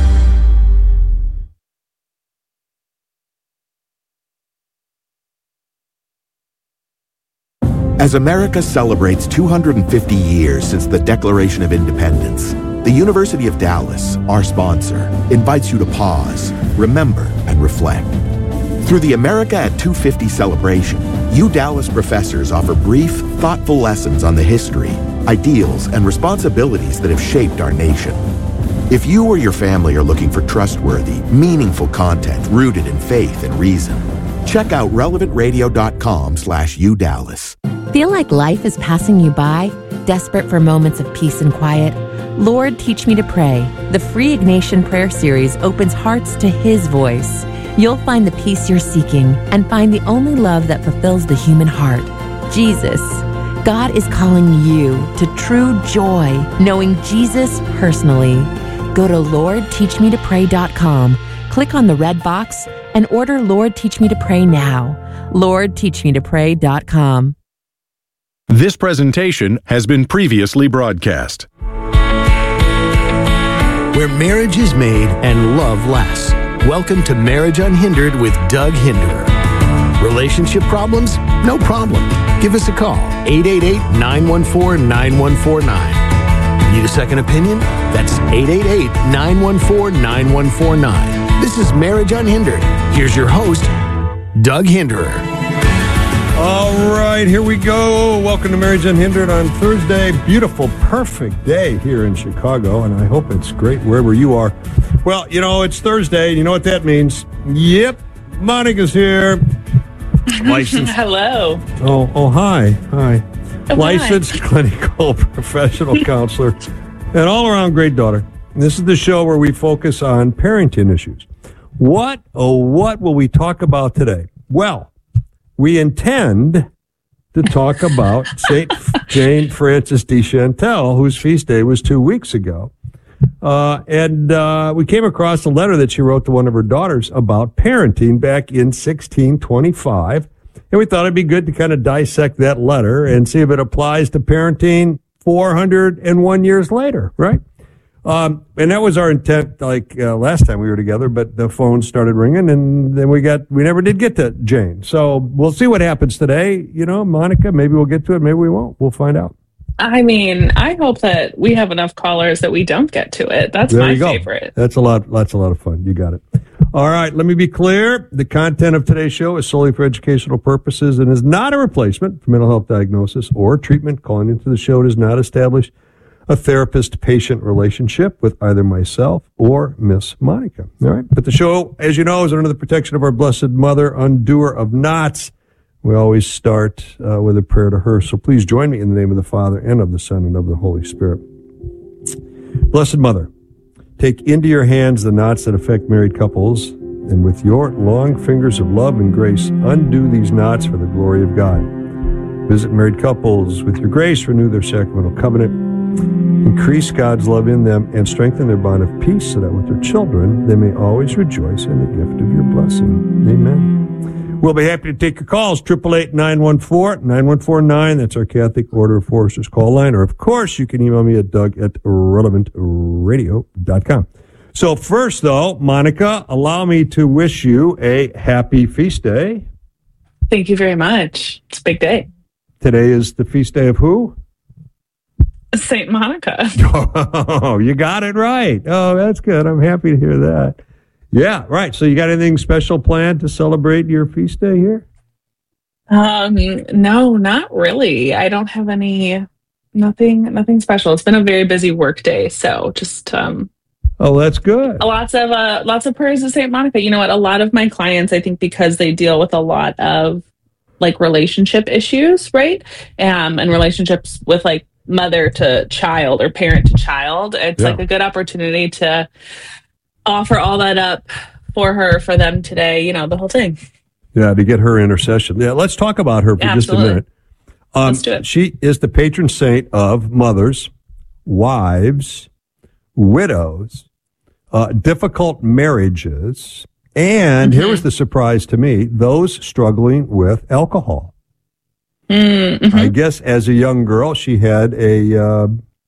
As America celebrates two hundred fifty years since the Declaration of Independence, the University of Dallas, our sponsor, invites you to pause, remember, and reflect. Through the America at two fifty celebration, U Dallas professors offer brief, thoughtful lessons on the history, ideals, and responsibilities that have shaped our nation. If you or your family are looking for trustworthy, meaningful content rooted in faith and reason, check out relevant radio dot com slash U Dallas. Feel like life is passing you by? Desperate for moments of peace and quiet? Lord, Teach Me to Pray. The free Ignatian Prayer Series opens hearts to His voice. You'll find the peace you're seeking and find the only love that fulfills the human heart, Jesus. God is calling you to true joy, knowing Jesus personally. Go to lord teach me to pray dot com, click on the red box, and order Lord Teach Me to Pray now. lord teach me to pray dot com. This presentation has been previously broadcast. Where marriage is made and love lasts. Welcome to Marriage Unhindered with Doug Hinderer. Relationship problems? No problem. Give us a call, eight eight eight, nine one four, nine one four nine. Need a second opinion? That's eight eight eight, nine one four, nine one four nine. This is Marriage Unhindered. Here's your host, Doug Hinderer. All right, here we go. Welcome to Marriage Unhindered on Thursday. Beautiful, perfect day here in Chicago, and I hope it's great wherever you are. Well, you know, it's Thursday. You know what that means? Yep, Monica's here. Licensed. Hello. Oh, oh, hi, hi. Oh, Licensed hi. clinical professional counselor and all-around great daughter. This is the show where we focus on parenting issues. What, oh, what will we talk about today? Well, we intend to talk about Saint Jane Frances de Chantal, whose feast day was two weeks ago. Uh, and uh, we came across a letter that she wrote to one of her daughters about parenting back in sixteen twenty-five. And we thought it'd be good to kind of dissect that letter and see if it applies to parenting four hundred one years later, right? Um, and that was our intent, like uh, last time we were together, but the phone started ringing, and then we got we never did get to Jane. So we'll see what happens today. You know, Monica, maybe we'll get to it, maybe we won't. We'll find out. I mean, I hope that we have enough callers that we don't get to it. That's There my you go. favorite. That's a lot. That's a lot of fun. You got it. All right. Let me be clear. The content of today's show is solely for educational purposes and is not a replacement for mental health diagnosis or treatment. Calling into the show does not establish a therapist-patient relationship with either myself or Miss Monica. All right. But the show, as you know, is under the protection of our Blessed Mother, undoer of knots. We always start uh, with a prayer to her. So please join me in the name of the Father and of the Son and of the Holy Spirit. Blessed Mother, take into your hands the knots that affect married couples, and with your long fingers of love and grace, undo these knots for the glory of God. Visit married couples with your grace, renew their sacramental covenant, increase God's love in them, and strengthen their bond of peace so that with their children they may always rejoice in the gift of your blessing. Amen. We'll be happy to take your calls. eight eight eight, nine one four, nine one four nine. That's our Catholic Order of Foresters call line. Or, of course, you can email me at doug at relevant radio dot com. So first, though, Monica, allow me to wish you a happy feast day. Thank you very much. It's a big day. Today is the feast day of who? Saint Monica. Oh, you got it right. Oh, that's good. I'm happy to hear that. Yeah, right. So you got anything special planned to celebrate your feast day here? Um, no, not really. I don't have any, nothing, nothing special. It's been a very busy work day. So just, um, oh, that's good. Lots of, uh, lots of prayers to Saint Monica. You know what? A lot of my clients, I think because they deal with a lot of like relationship issues, right? Um, and relationships with like mother to child or parent to child. It's Yeah. like a good opportunity to offer all that up for her, for them today, you know, the whole thing. Yeah, to get her intercession. Yeah, let's talk about her for Yeah, just a absolutely. minute. Um, Let's do it. She is the patron saint of mothers, wives, widows, uh, difficult marriages, and here was the surprise to me, those struggling with alcohol. Mm-hmm. I guess as a young girl, she had a uh,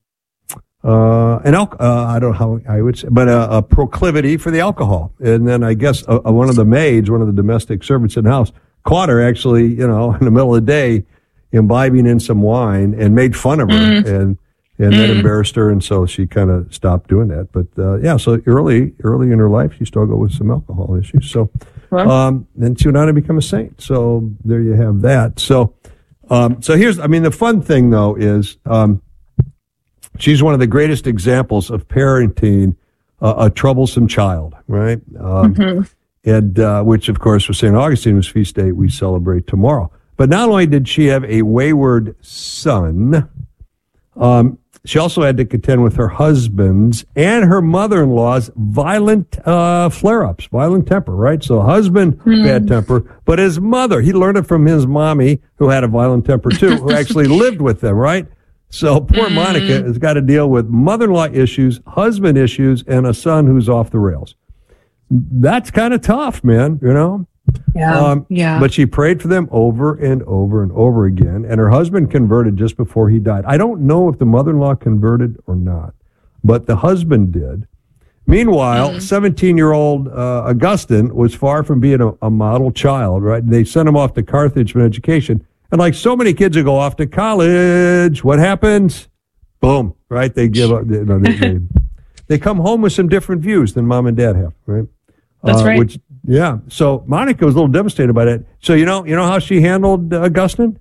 uh, an al- uh, I don't know how I would say, but a, a proclivity for the alcohol. And then I guess uh, uh, one of the maids, one of the domestic servants in the house, caught her actually, you know, in the middle of the day, imbibing in some wine and made fun of her, Mm. and and that embarrassed her, and so she kind of stopped doing that. But uh, yeah, so early early in her life, she struggled with some alcohol issues. So Well. um, then she went on to become a saint. So there you have that. So. Um, so here's, I mean, the fun thing though is, um, she's one of the greatest examples of parenting uh, a troublesome child, right? Um, Mm-hmm. and, uh, which of course was Saint Augustine, whose feast day we celebrate tomorrow. But not only did she have a wayward son, um, she also had to contend with her husband's and her mother-in-law's violent uh, flare-ups, violent temper, right? So husband, bad temper, but his mother, he learned it from his mommy, who had a violent temper too, who actually lived with them, right? So poor Monica has got to deal with mother-in-law issues, husband issues, and a son who's off the rails. That's kind of tough, man, you know? Yeah. Um, yeah. But she prayed for them over and over and over again, and her husband converted just before he died. I don't know if the mother-in-law converted or not, but the husband did. Meanwhile, seventeen-year-old uh, Augustine was far from being a, a model child, right? They sent him off to Carthage for an education, and like so many kids who go off to college, what happens? Boom, right? They give up. You know, they, they, they come home with some different views than mom and dad have, right? That's Uh, right. Which, yeah. So Monica was a little devastated by that. So you know, you know how she handled uh, Augustine?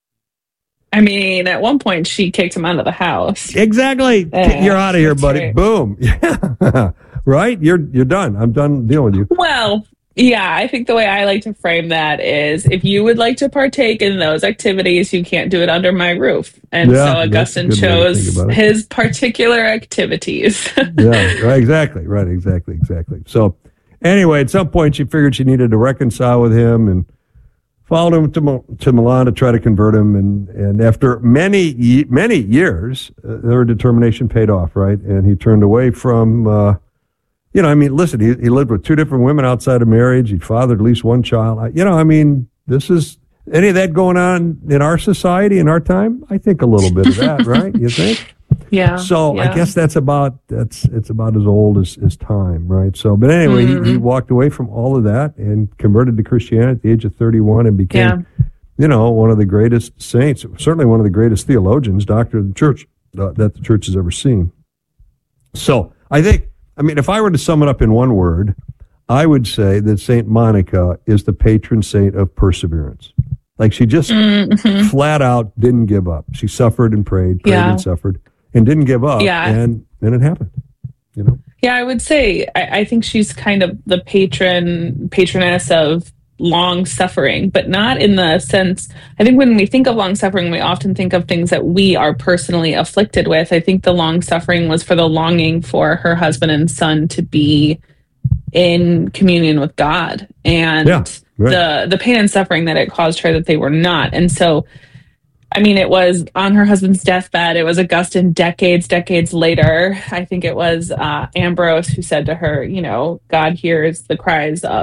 I mean, at one point she kicked him out of the house. Exactly. Yeah, You're out of here, that's buddy. right. Boom. Yeah. Right? You're you're done. I'm done dealing with you. Well, yeah, I think the way I like to frame that is if you would like to partake in those activities, you can't do it under my roof. And Yeah, so that's a Augustine good way to chose think about it. his particular activities. Yeah, right, exactly. Right, exactly, exactly. So anyway, at some point she figured she needed to reconcile with him and followed him to Mil- to Milan to try to convert him. And, and after many, ye- many years, uh, her determination paid off, right? And he turned away from, uh, you know, I mean, listen, he, he lived with two different women outside of marriage. He fathered at least one child. I, you know, I mean, this is, any of that going on in our society, in our time? I think a little bit of that, right? You think? Yeah. So yeah. I guess that's about that's it's about as old as, as time, right? So, but anyway, Mhm. he, he walked away from all of that and converted to Christianity at the age of thirty-one and became, Yeah. you know, one of the greatest saints, certainly one of the greatest theologians, doctor of the church uh, that the church has ever seen. So I think, I mean, if I were to sum it up in one word, I would say that Saint Monica is the patron saint of perseverance. Like she just Mhm. flat out didn't give up. She suffered and prayed, prayed Yeah. and suffered, and didn't give up. Yeah. And then it happened. You know. Yeah, I would say I, I think she's kind of the patron patroness of long suffering, but not in the sense. I think when we think of long suffering, we often think of things that we are personally afflicted with. I think the long suffering was for the longing for her husband and son to be in communion with God, and Yeah, right. the the pain and suffering that it caused her that they were not. And so, I mean, it was on her husband's deathbed. It was Augustine decades, decades later. I think it was uh, Ambrose who said to her, you know, God hears the cries of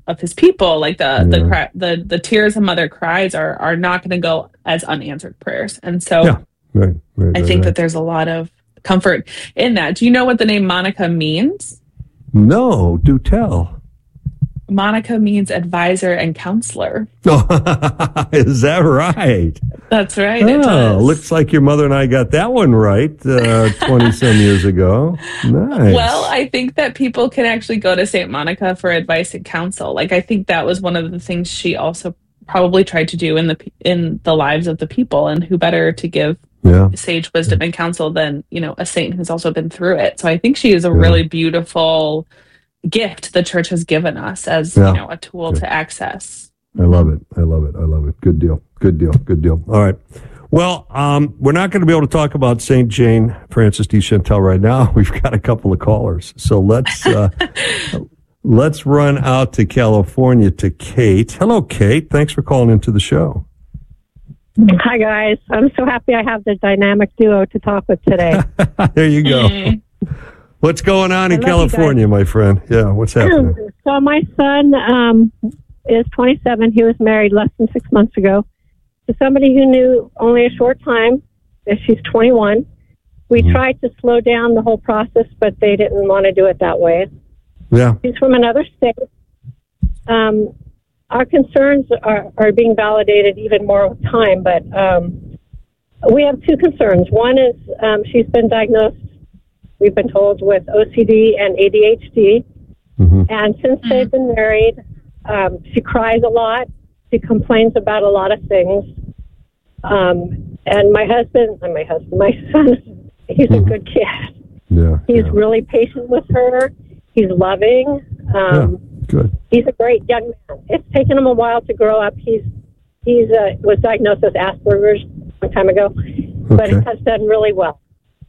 of his people. Like the Yeah. the cry, the the tears a mother cries are are not going to go as unanswered prayers. And so Yeah. Right. Right, I right, think right. that there's a lot of comfort in that. Do you know what the name Monica means? No, do tell. Monica means advisor and counselor. Is that right? That's right. It Oh, does. looks like your mother and I got that one right uh, twenty some years ago. Nice. Well, I think that people can actually go to Saint Monica for advice and counsel. Like, I think that was one of the things she also probably tried to do in the in the lives of the people. And who better to give yeah. sage wisdom and counsel than, you know, a saint who's also been through it. So I think she is a Yeah. really beautiful gift the church has given us as Yeah. you know a tool Good. to access. I love it. I love it. I love it. Good deal. Good deal. Good deal. All right. Well, um, we're not going to be able to talk about Saint Jane Frances de Chantal right now. We've got a couple of callers, so let's uh, let's run out to California to Kate. Hello, Kate. Thanks for calling into the show. Hi, guys. I'm so happy I have the dynamic duo to talk with today. There you go. What's going on in I love you California, my friend? Yeah, what's happening? So my son um, is twenty-seven. He was married less than six months ago to somebody who knew only a short time. That she's twenty-one. We Mm-hmm. tried to slow down the whole process, but they didn't want to do it that way. Yeah. He's from another state. Um, our concerns are, are being validated even more with time, but um, we have two concerns. One is um, she's been diagnosed, we've been told, with O C D and A D H D. Mm-hmm. And since they've been married, um, she cries a lot. She complains about a lot of things. Um, and my husband, and my husband, my son, he's a good kid. Yeah. He's really patient with her. He's loving. Um, Good. He's a great young man. It's taken him a while to grow up. He's he's uh, was diagnosed with Asperger's a long time ago, but Okay. has done really well.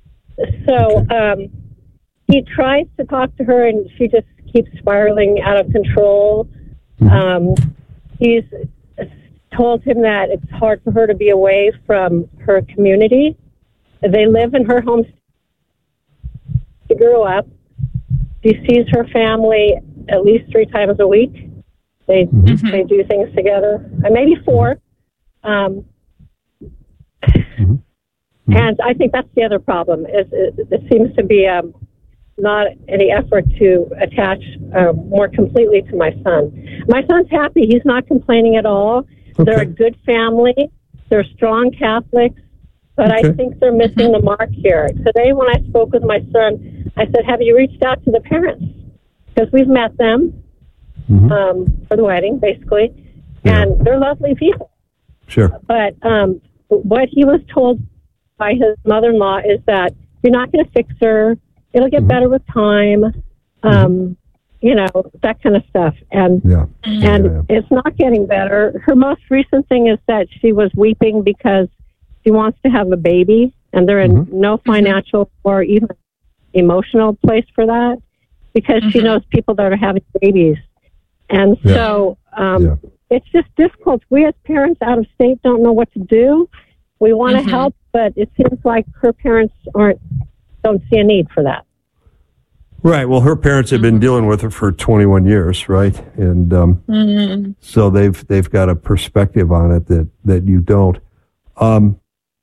So um, he tries to talk to her, and she just keeps spiraling out of control. Um, he's told him that it's hard for her to be away from her community. They live in her home. She grew up. She sees her family at least three times a week. They Mm-hmm. they do things together, uh, maybe four. Um, And I think that's the other problem. Is it, it seems to be um, not any effort to attach uh, more completely to my son. My son's happy. He's not complaining at all. They're a good family. They're strong Catholics. But I Okay. think they're missing the mark here. Today when I spoke with my son, I said, have you reached out to the parents? Because we've met them um, for the wedding, basically. And they're lovely people. Sure. But um, what he was told by his mother-in-law is that you're not going to fix her. It'll get better with time. Um, you know, that kind of stuff. And Yeah. and Yeah, yeah. it's not getting better. Her most recent thing is that she was weeping because she wants to have a baby, and they're in no financial or even emotional place for that because she knows people that are having babies. And Yeah. so um, it's just difficult. We as parents out of state don't know what to do. We want to Mhm. help, but it seems like her parents aren't don't see a need for that. Right. Well, her parents have been dealing with her for twenty-one years, right? And um, Mm-hmm. so they've they've got a perspective on it that, that you don't. Um,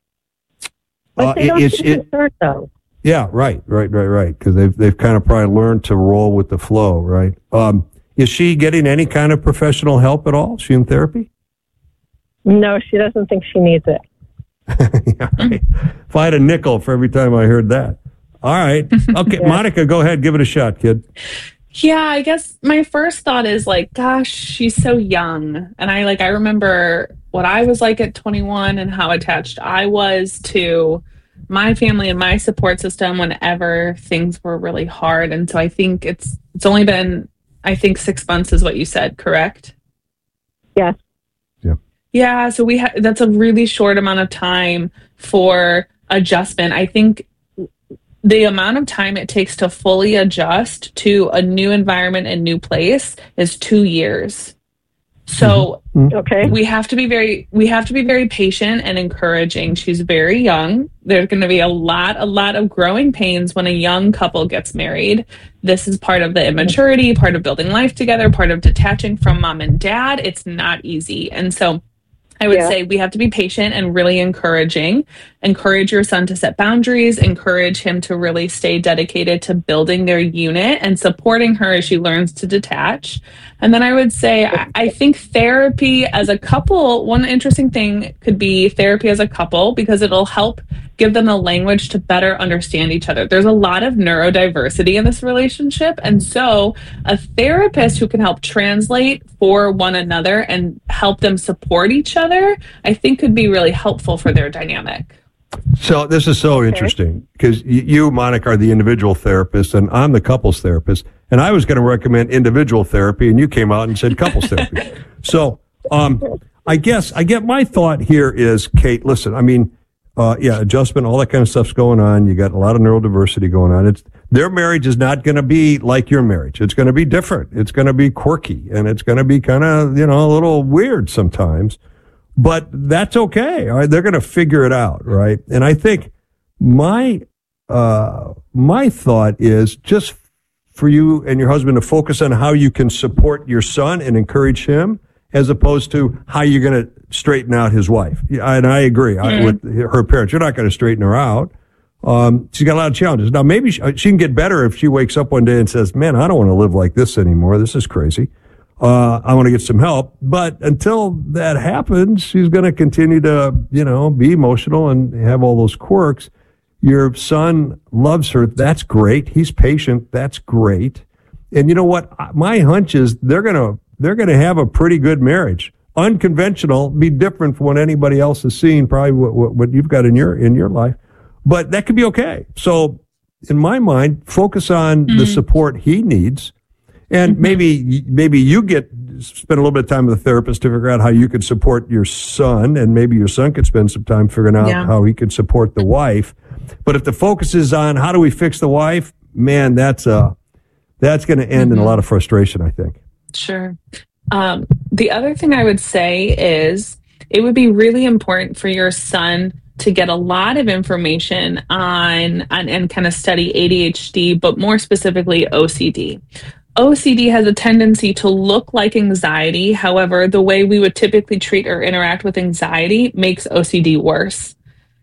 But uh, they don't it's seem it, concerned, though. yeah, right, right, right, right. Because they've they've kind of probably learned to roll with the flow, right? Um, is she getting any kind of professional help at all? Is she in therapy? No, she doesn't think she needs it. Yeah, right. If I had a nickel for every time I heard that. All right. Okay, Yeah. Monica, go ahead, give it a shot, kid. Yeah, I guess my first thought is like, gosh, she's so young. And I like I remember what I was like at twenty-one and how attached I was to my family and my support system whenever things were really hard. And so I think it's it's only been I think six months is what you said, correct? Yes. Yeah, so we ha- that's a really short amount of time for adjustment. I think the amount of time it takes to fully adjust to a new environment and new place is two years. So Mm-hmm. Okay. we have to be very we have to be very patient and encouraging. She's very young. There's going to be a lot a lot of growing pains when a young couple gets married. This is part of the immaturity, part of building life together, part of detaching from mom and dad. It's not easy. And so I would Yeah. say we have to be patient and really encouraging. Encourage your son to set boundaries, encourage him to really stay dedicated to building their unit and supporting her as she learns to detach. And then I would say, I, I think therapy as a couple, one interesting thing could be therapy as a couple, because it'll help give them a language to better understand each other. There's a lot of neurodiversity in this relationship. And so a therapist who can help translate for one another and help them support each other, I think could be really helpful for their dynamic. So this is so interesting because you, Monica, are the individual therapist and I'm the couples therapist. And I was going to recommend individual therapy and you came out and said couples therapy. So um, I guess I get my thought here is, Kate, listen, I mean, uh, yeah, adjustment, all that kind of stuff's going on. You got a lot of neurodiversity going on. It's their marriage is not going to be like your marriage. It's going to be different. It's going to be quirky and it's going to be kind of, you know, a little weird sometimes. But that's okay. All right? They're going to figure it out, right? And I think my uh, my thought is just for you and your husband to focus on how you can support your son and encourage him, as opposed to how you're going to straighten out his wife. And I agree I, with her parents. You're not going to straighten her out. Um, she's got a lot of challenges. Now, maybe she, she can get better if she wakes up one day and says, "Man, I don't want to live like this anymore. This is crazy. Uh, I want to get some help." But until that happens, she's going to continue to, you know, be emotional and have all those quirks. Your son loves her. That's great. He's patient. That's great. And you know what? My hunch is they're going to, they're going to have a pretty good marriage. Unconventional, be different from what anybody else has seen, probably what, what, what you've got in your, in your life, but that could be okay. So in my mind, focus on mm-hmm. the support he needs. And maybe maybe you get spend a little bit of time with a therapist to figure out how you could support your son, and maybe your son could spend some time figuring out yeah. how he could support the wife. But if the focus is on how do we fix the wife, man, that's uh that's going to end mm-hmm. in a lot of frustration, I think. Sure. Um, the other thing I would say is it would be really important for your son to get a lot of information on, on and kind of study A D H D, but more specifically O C D. O C D has a tendency to look like anxiety. However, the way we would typically treat or interact with anxiety makes O C D worse.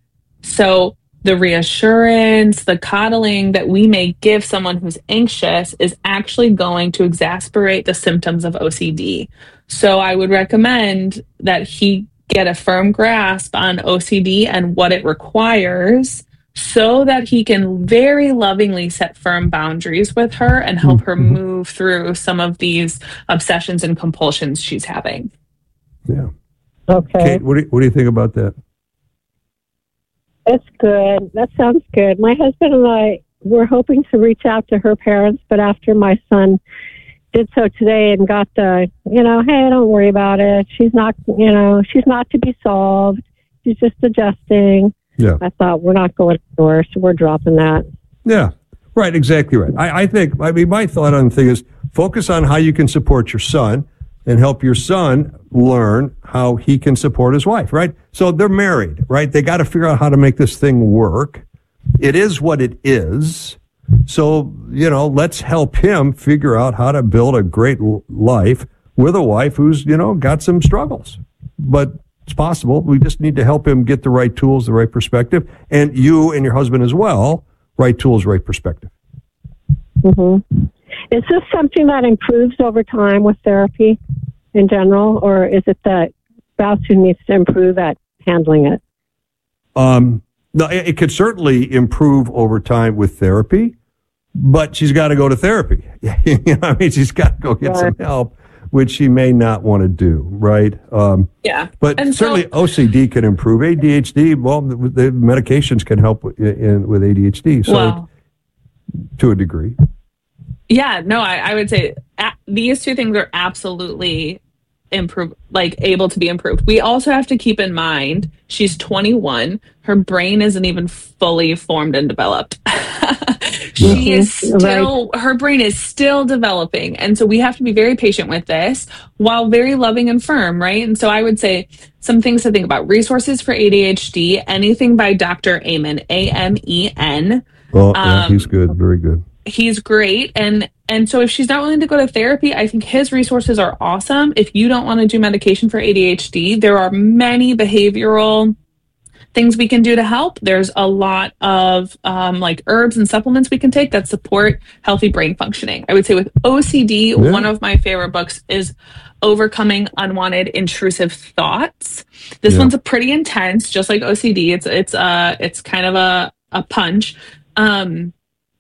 So the reassurance, the coddling that we may give someone who's anxious is actually going to exacerbate the symptoms of O C D. So I would recommend that he get a firm grasp on O C D and what it requires, so that he can very lovingly set firm boundaries with her and help her move through some of these obsessions and compulsions she's having. Yeah. Okay. Kate, what do you, what do you think about that? That's good. That sounds good. My husband and I were hoping to reach out to her parents, but after my son did so today and got the, you know, hey, don't worry about it. She's not, you know, she's not to be solved. She's just adjusting. Yeah. I thought we're not going anywhere, so we're dropping that. Yeah, right, exactly right. I, I think, I mean, my thought on the thing is focus on how you can support your son and help your son learn how he can support his wife, right? So they're married, right? They got to figure out how to make this thing work. It is what it is. So, you know, let's help him figure out how to build a great life with a wife who's, you know, got some struggles. But it's possible. We just need to help him get the right tools, the right perspective, and you and your husband as well, right tools, right perspective. Mm-hmm. Is this something that improves over time with therapy in general, or is it the spouse who needs to improve at handling it? Um, no, it, it could certainly improve over time with therapy, but she's got to go to therapy. you know, I mean, she's got to go get right. some help, which she may not want to do, right? Um, yeah. But and certainly so, O C D can improve. A D H D, well, the, the medications can help in, in, with A D H D, so well, to a degree. Yeah, no, I, I would say a- these two things are absolutely improve, like able to be improved. We also have to keep in mind she's twenty-one. Her brain isn't even fully formed and developed. She yeah. is still, right. her brain is still developing. And so we have to be very patient with this while very loving and firm, right? And so I would say some things to think about. Resources for A D H D, anything by Doctor Amen, A M E N. Oh, yeah, um, he's good. Very good. He's great. And and so if she's not willing to go to therapy, I think his resources are awesome. If you don't want to do medication for A D H D, there are many behavioral things we can do to help. There's a lot of um, like herbs and supplements we can take that support healthy brain functioning. I would say with O C D, yeah. one of my favorite books is Overcoming Unwanted Intrusive Thoughts. This yeah. one's a pretty intense, just like O C D. It's it's uh it's kind of a a punch. Um,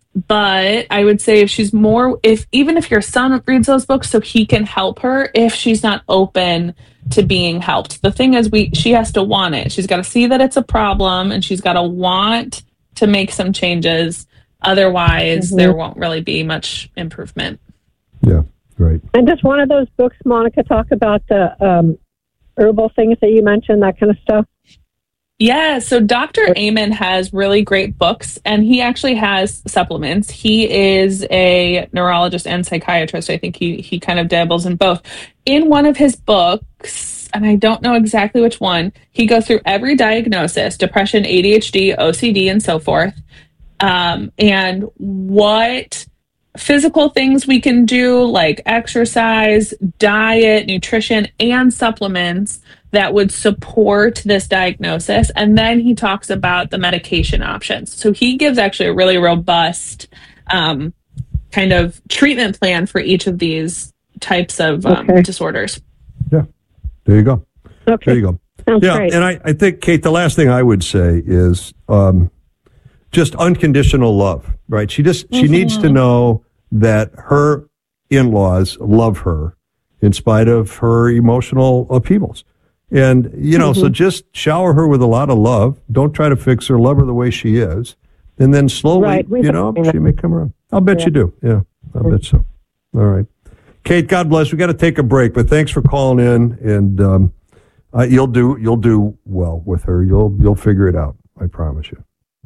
But I would say if she's more, if even if your son reads those books so he can help her, if she's not open to being helped. The thing is, we she has to want it. She's got to see that it's a problem, and she's got to want to make some changes. Otherwise, mm-hmm. there won't really be much improvement. Yeah, right. And does one of those books, Monica, talk about the um, herbal things that you mentioned, that kind of stuff? Yeah, so Doctor Amen has really great books, and he actually has supplements. He is a neurologist and psychiatrist. I think he he kind of dabbles in both. In one of his books, and I don't know exactly which one, he goes through every diagnosis, depression, A D H D, O C D, and so forth, um, and what physical things we can do, like exercise, diet, nutrition, and supplements that would support this diagnosis. And then he talks about the medication options. So he gives actually a really robust um, kind of treatment plan for each of these types of um, okay. disorders. Yeah, there you go. Okay. There you go. Sounds yeah, great. and I, I think, Kate, the last thing I would say is um, just unconditional love, right? She just mm-hmm. she needs to know that her in-laws love her in spite of her emotional upheavals. And, you know, mm-hmm. so just shower her with a lot of love. Don't try to fix her. Love her the way she is. And then slowly, right. you know, she may come around. I'll bet yeah. you do. Yeah, I'll bet so. All right. Kate, God bless. We got to take a break, but thanks for calling in. And um, uh, you'll do you'll do well with her. You'll you'll figure it out. I promise you.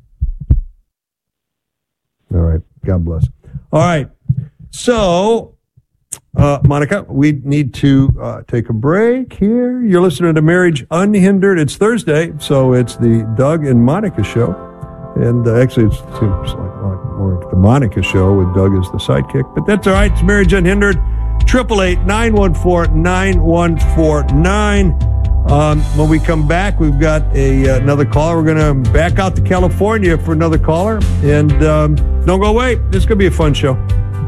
All right. God bless. All right. So, Uh, Monica, we need to uh, take a break here. You're listening to Marriage Unhindered. It's Thursday, so it's the Doug and Monica show. And uh, actually, it seems like, like more like the Monica show with Doug as the sidekick. But that's all right. It's Marriage Unhindered. eight eight eight, nine one four, nine one four nine. Um, when we come back, we've got a uh, another caller. We're going to back out to California for another caller. And um, don't go away. This is going to be a fun show.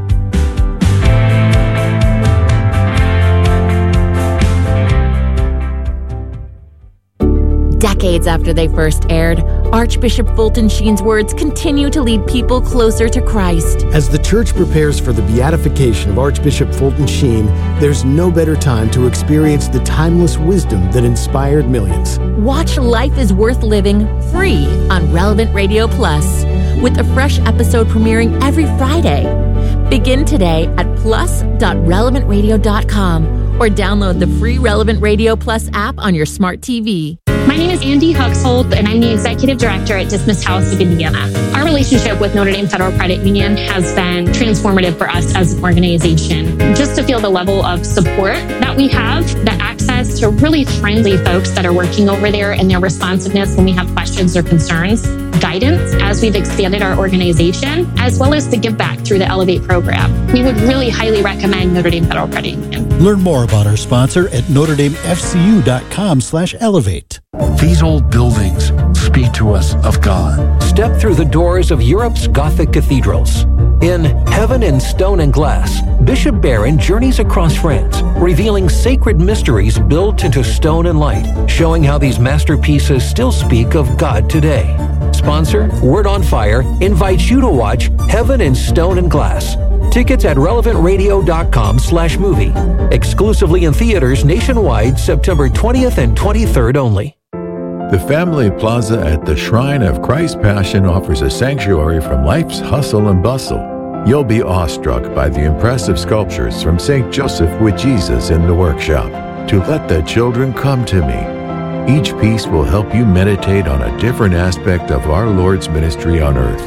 Decades after they first aired, Archbishop Fulton Sheen's words continue to lead people closer to Christ. As the church prepares for the beatification of Archbishop Fulton Sheen, there's no better time to experience the timeless wisdom that inspired millions. Watch Life is Worth Living free on Relevant Radio Plus, with a fresh episode premiering every Friday. Begin today at plus dot relevant radio dot com or download the free Relevant Radio Plus app on your smart T V. My name is Andy Huxhold, and I'm the Executive Director at Dismissed House of Indiana. Our relationship with Notre Dame Federal Credit Union has been transformative for us as an organization. Just to feel the level of support that we have, the access to really friendly folks that are working over there, and their responsiveness when we have questions or concerns, guidance as we've expanded our organization, as well as the give back through the Elevate program. We would really highly recommend Notre Dame Federal Credit Union. Learn more about our sponsor at notre dame f c u dot com slash elevate. These old buildings speak to us of God. Step through the doors of Europe's Gothic cathedrals. In Heaven in Stone and Glass, Bishop Barron journeys across France, revealing sacred mysteries built into stone and light, showing how these masterpieces still speak of God today. Sponsor, Word on Fire, invites you to watch Heaven in Stone and Glass. Tickets at relevant radio dot com slash movie. Exclusively in theaters nationwide, September twentieth and twenty-third only. The Family Plaza at the Shrine of Christ's Passion offers a sanctuary from life's hustle and bustle. You'll be awestruck by the impressive sculptures from Saint Joseph with Jesus in the workshop. To Let the Children Come to Me. Each piece will help you meditate on a different aspect of our Lord's ministry on earth.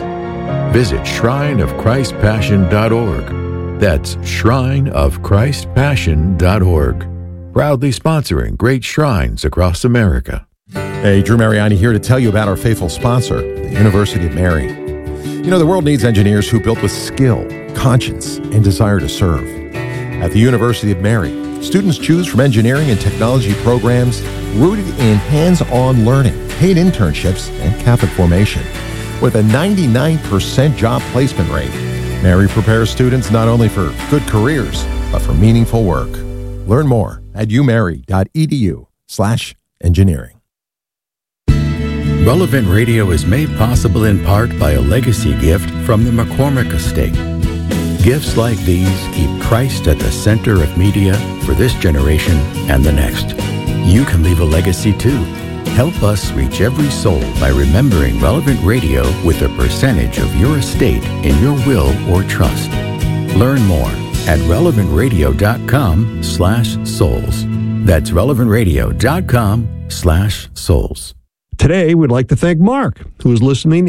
Visit shrine of christ passion dot org. That's shrine of christ passion dot org. Proudly sponsoring great shrines across America. Hey, Drew Mariani here to tell you about our faithful sponsor, the University of Mary. You know, the world needs engineers who built with skill, conscience, and desire to serve. At the University of Mary, students choose from engineering and technology programs rooted in hands-on learning, paid internships, and Catholic formation. With a ninety-nine percent job placement rate, Mary prepares students not only for good careers, but for meaningful work. Learn more at umary.edu slash engineering. Relevant Radio is made possible in part by a legacy gift from the McCormick Estate. Gifts like these keep Christ at the center of media for this generation and the next. You can leave a legacy too. Help us reach every soul by remembering Relevant Radio with a percentage of your estate in your will or trust. Learn more at relevant radio dot com slash souls. That's relevant radio dot com slash souls. Today, we'd like to thank Mark, who is listening